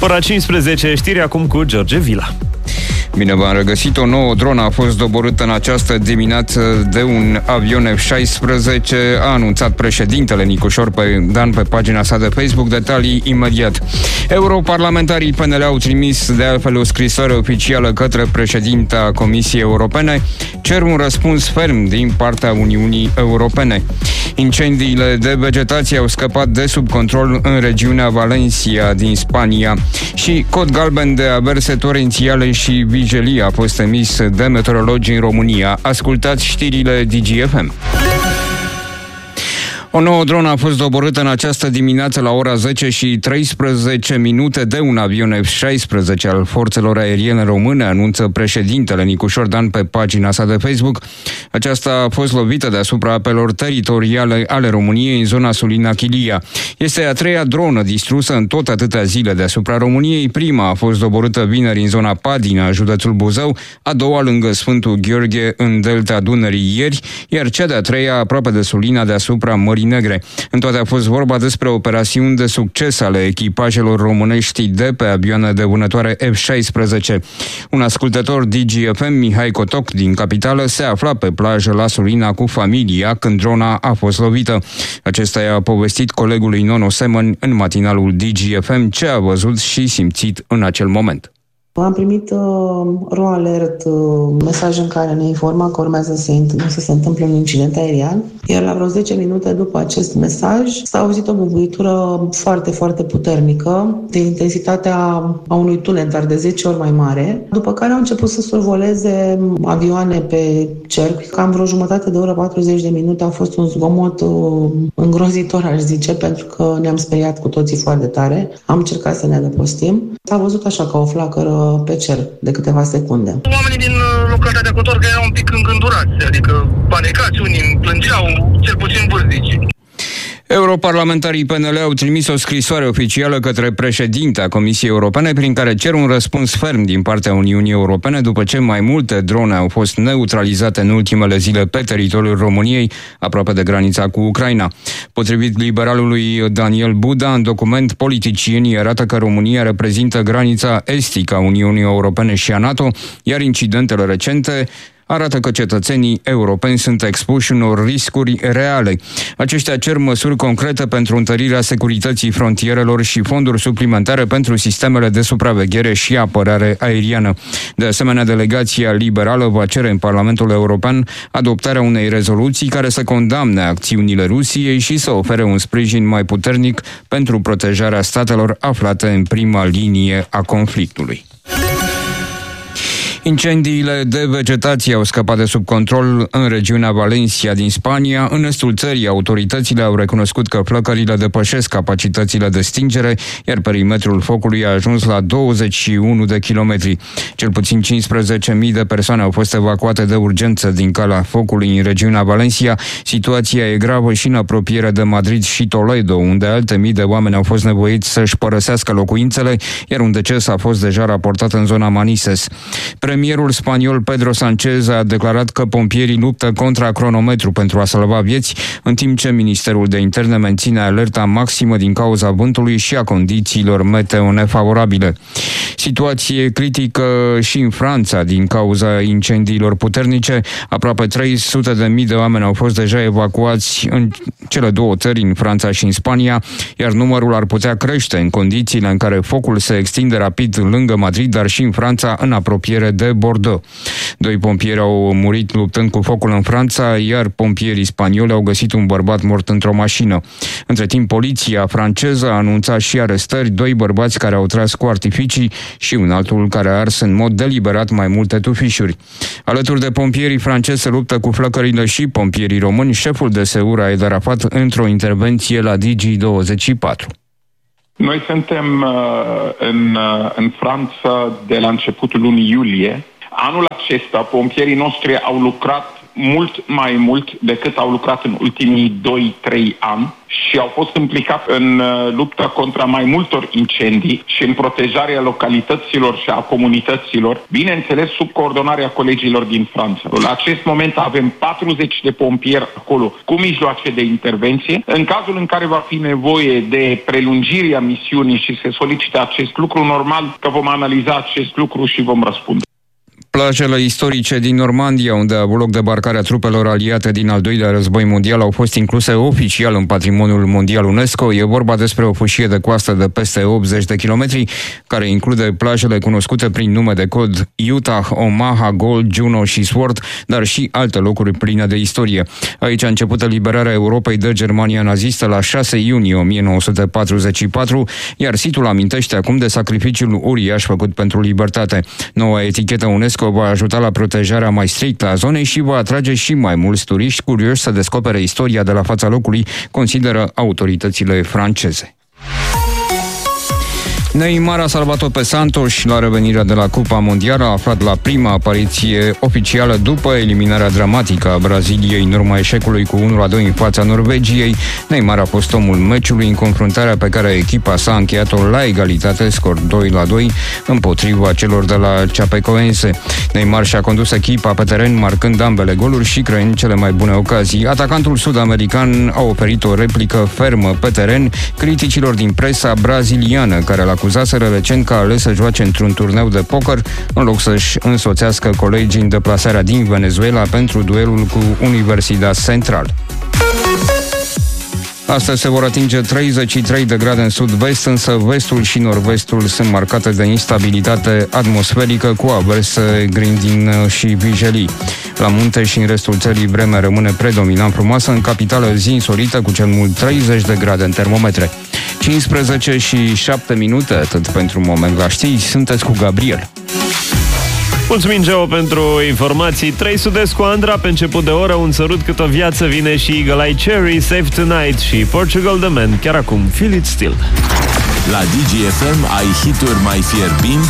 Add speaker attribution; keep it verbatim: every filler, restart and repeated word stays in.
Speaker 1: Ora cincisprezece, știri acum cu George Vila.
Speaker 2: Bine v-am regăsit. O nouă dronă a fost doborâtă în această dimineață de un avion F șaisprezece, a anunțat președintele Nicușor Dan pe pagina sa de Facebook. Detalii imediat. Europarlamentarii P N L au trimis de altfel o scrisoare oficială către președinta Comisiei Europene. Cer un răspuns ferm din partea Uniunii Europene. Incendiile de vegetație au scăpat de sub control în regiunea Valencia din Spania și cod galben de averse torențiale și vigilie a fost emis de meteorologi în România. Ascultați știrile D G F M. O nouă dronă a fost doborâtă în această dimineață la ora zece și treisprezece minute de un avion F șaisprezece al Forțelor Aeriene Române, anunță președintele Nicușor Dan pe pagina sa de Facebook. Aceasta a fost lovită deasupra apelor teritoriale ale României în zona Sulina-Chilia. Este a treia dronă distrusă în tot atâtea zile deasupra României. Prima a fost doborâtă vineri în zona Padina, județul Buzău, a doua lângă Sfântul Gheorghe în delta Dunării ieri, iar cea de-a treia aproape de Sulina deasupra Mării Negre. În toate a fost vorba despre operațiuni de succes ale echipajelor românești de pe avioane de vânătoare F șaisprezece. Un ascultător D G F M, Mihai Cotoc, din capitală, se afla pe plajă la Sulina cu familia când drona a fost lovită. Acesta i-a povestit colegului Nono Semăn în matinalul D G F M ce a văzut și simțit în acel moment.
Speaker 3: Am primit uh, ro alert, uh, mesaj în care ne informa că urmează să, să se întâmple un incident aerian, iar la vreo zece minute după acest mesaj s-a auzit o bubuitură foarte, foarte puternică, de intensitatea a unui tunet, dar de zece ori mai mare, după care au început să survoleze avioane pe cer. Cam vreo jumătate de oră, patruzeci de minute, a fost un zgomot uh, îngrozitor, aș zice, pentru că ne-am speriat cu toții foarte tare. Am încercat să ne adăpostim. S-a văzut așa ca o flacără pe cer de câteva secunde.
Speaker 4: Oamenii din localitatea Cotorca erau un pic îngândurați, adică panicați, unii plângeau, cel puțin vârstnici.
Speaker 2: Europarlamentarii P N L au trimis o scrisoare oficială către președinta Comisiei Europene prin care cer un răspuns ferm din partea Uniunii Europene după ce mai multe drone au fost neutralizate în ultimele zile pe teritoriul României, aproape de granița cu Ucraina. Potrivit liberalului Daniel Buda, în document politicienii arată că România reprezintă granița estică a Uniunii Europene și a NATO, iar incidentele recente arată că cetățenii europeni sunt expuși unor riscuri reale. Aceștia cer măsuri concrete pentru întărirea securității frontierelor și fonduri suplimentare pentru sistemele de supraveghere și apărare aeriană. De asemenea, delegația liberală va cere în Parlamentul European adoptarea unei rezoluții care să condamne acțiunile Rusiei și să ofere un sprijin mai puternic pentru protejarea statelor aflate în prima linie a conflictului. Incendiile de vegetație au scăpat de sub control în regiunea Valencia din Spania. În estul țării, autoritățile au recunoscut că flăcările depășesc capacitățile de stingere, iar perimetrul focului a ajuns la douăzeci și unu de kilometri. Cel puțin cincisprezece mii de persoane au fost evacuate de urgență din calea focului în regiunea Valencia. Situația e gravă și în apropiere de Madrid și Toledo, unde alte mii de oameni au fost nevoiți să-și părăsească locuințele, iar un deces a fost deja raportat în zona Manises. Premierul spaniol Pedro Sánchez a declarat că pompierii luptă contra cronometru pentru a salva vieți, în timp ce Ministerul de Interne menține alerta maximă din cauza vântului și a condițiilor meteo nefavorabile. Situație critică și în Franța din cauza incendiilor puternice. Aproape trei sute de mii de oameni au fost deja evacuați în cele două țări, în Franța și în Spania, iar numărul ar putea crește în condițiile în care focul se extinde rapid lângă Madrid, dar și în Franța, în apropiere de Bordeaux. Doi pompieri au murit luptând cu focul în Franța, iar pompierii spanioli au găsit un bărbat mort într-o mașină. Între timp, poliția franceză a anunțat și arestări, doi bărbați care au tras cu artificii și un altul care a ars în mod deliberat mai multe tufișuri. Alături de pompierii francezi se luptă cu flăcările și pompierii români, șeful de SEURA Ed Arafat, într-o intervenție la D G douăzeci și patru.
Speaker 5: Noi suntem uh, în, uh, în Franța de la începutul lunii iulie. Anul acesta, pompierii noștri au lucrat mult mai mult decât au lucrat în ultimii doi trei ani și au fost implicați în uh, lupta contra mai multor incendii și în protejarea localităților și a comunităților, bineînțeles sub coordonarea colegilor din Franța. La acest moment avem patruzeci de pompieri acolo cu mijloace de intervenție. În cazul în care va fi nevoie de prelungirea misiunii și se solicite acest lucru, normal că vom analiza acest lucru și vom răspunde.
Speaker 2: Plajele istorice din Normandia, unde a avut loc debarcarea trupelor aliate din al doilea război mondial, au fost incluse oficial în patrimoniul mondial UNESCO. E vorba despre o fâșie de coastă de peste optzeci de kilometri, care include plajele cunoscute prin nume de cod Utah, Omaha, Gold, Juno și Sword, dar și alte locuri pline de istorie. Aici a început eliberarea Europei de Germania nazistă la șase iunie o mie nouă sute patruzeci și patru, iar situl amintește acum de sacrificiul uriaș făcut pentru libertate. Noua etichetă UNESCO va ajuta la protejarea mai strictă a zonei și va atrage și mai mulți turiști curioși să descopere istoria de la fața locului, consideră autoritățile franceze. Neymar a salvat-o pe Santos la revenirea de la Cupa Mondială, a aflat la prima apariție oficială după eliminarea dramatică a Braziliei în urma eșecului cu unu la doi în fața Norvegiei. Neymar a fost omul meciului în confruntarea pe care echipa s-a încheiat-o la egalitate, scor doi la doi, împotriva celor de la Chapecoense. Neymar și-a condus echipa pe teren, marcând ambele goluri și creând cele mai bune ocazii. Atacantul sud-american a oferit o replică fermă pe teren criticilor din presa braziliană, care l-a acuzaseră recent că a ales să joace într-un turneu de poker în loc să-și însoțească colegii în deplasarea din Venezuela pentru duelul cu Universidad Central. Astăzi se vor atinge treizeci și trei de grade în sud-vest, însă vestul și nord-vestul sunt marcate de instabilitate atmosferică cu averse, grindin și vijelii. La munte și în restul țării vremea rămâne predominant frumoasă, în capitală zi însorită cu cel mult treizeci de grade în termometre. cincisprezece și șapte minute, atât pentru moment la știri, sunteți cu Gabriel.
Speaker 1: Mulțumim, Geo, pentru informații. trei sud-est cu Andra, pe început de oră, un sărut cât o viață, vine și Eagle Eye Cherry, Save Tonight și Portugal The Man. Chiar acum, Feel It Still.
Speaker 6: La Digi F M ai hituri mai fierbinți